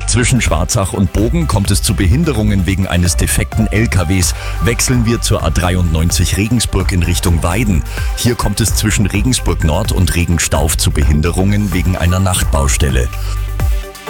Zwischen Schwarzach und Bogen kommt es zu Behinderungen wegen eines defekten LKWs. Wechseln wir zur A93 Regensburg in Richtung Weiden. Hier kommt es zwischen Regensburg Nord und Regenstauf zu Behinderungen wegen einer Nachtbaustelle.